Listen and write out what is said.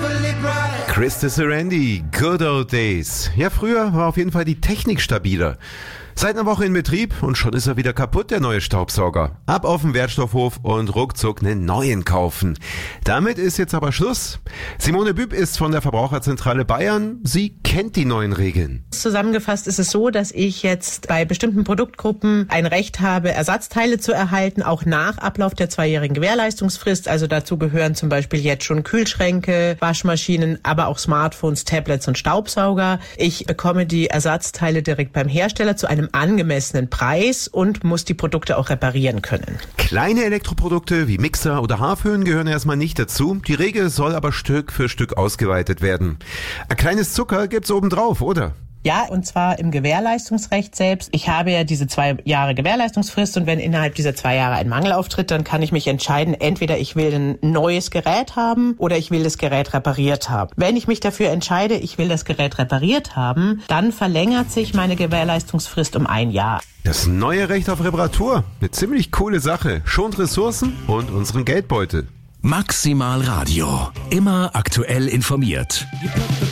Krista Serendi, Good Old Days. Ja, früher war auf jeden Fall die Technik stabiler. Seit einer Woche in Betrieb und schon ist er wieder kaputt, der neue Staubsauger. Ab auf den Wertstoffhof und ruckzuck einen neuen kaufen. Damit ist jetzt aber Schluss. Simone Büb ist von der Verbraucherzentrale Bayern. Sie kennt die neuen Regeln. Zusammengefasst ist es so, dass ich jetzt bei bestimmten Produktgruppen ein Recht habe, Ersatzteile zu erhalten, auch nach Ablauf der 2-jährigen Gewährleistungsfrist. Also dazu gehören zum Beispiel jetzt schon Kühlschränke, Waschmaschinen, aber auch Smartphones, Tablets und Staubsauger. Ich bekomme die Ersatzteile direkt beim Hersteller zu einem angemessenen Preis und muss die Produkte auch reparieren können. Kleine Elektroprodukte wie Mixer oder Haarföhn gehören erstmal nicht dazu. Die Regel soll aber Stück für Stück ausgeweitet werden. Ein kleines Zucker gibt's obendrauf, oder? Ja, und zwar im Gewährleistungsrecht selbst. Ich habe ja diese 2 Jahre Gewährleistungsfrist und wenn innerhalb dieser 2 Jahre ein Mangel auftritt, dann kann ich mich entscheiden, entweder ich will ein neues Gerät haben oder ich will das Gerät repariert haben. Wenn ich mich dafür entscheide, ich will das Gerät repariert haben, dann verlängert sich meine Gewährleistungsfrist um 1 Jahr. Das neue Recht auf Reparatur. Eine ziemlich coole Sache. Schont Ressourcen und unseren Geldbeutel. Maximal Radio. Immer aktuell informiert.